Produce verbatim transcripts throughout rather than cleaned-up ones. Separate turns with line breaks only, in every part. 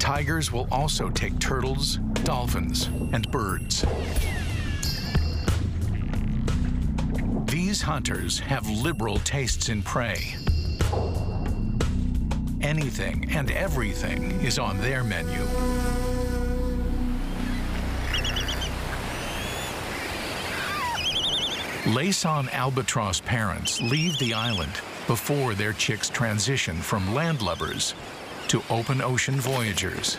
Tigers will also take turtles, dolphins, and birds. These hunters have liberal tastes in prey. Anything and everything is on their menu. Laysan albatross parents leave the island before their chicks transition from landlubbers to open ocean voyagers.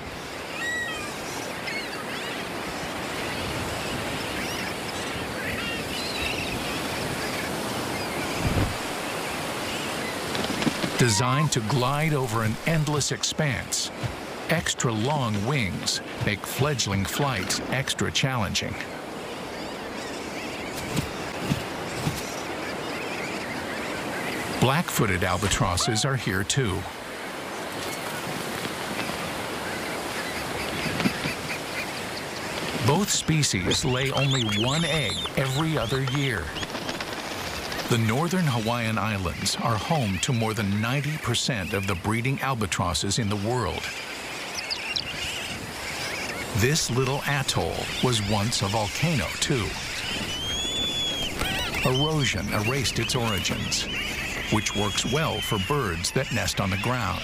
Designed to glide over an endless expanse, extra long wings make fledgling flights extra challenging. Black-footed albatrosses are here too. Both species lay only one egg every other year. The northern Hawaiian Islands are home to more than ninety percent of the breeding albatrosses in the world. This little atoll was once a volcano, too. Erosion erased its origins, which works well for birds that nest on the ground.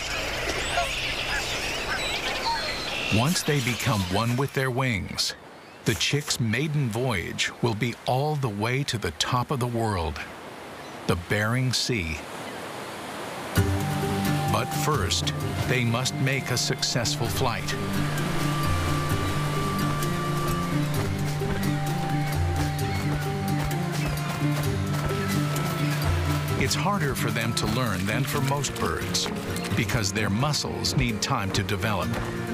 Once they become one with their wings, the chicks' maiden voyage will be all the way to the top of the world, the Bering Sea. But first, they must make a successful flight. It's harder for them to learn than for most birds, because their muscles need time to develop.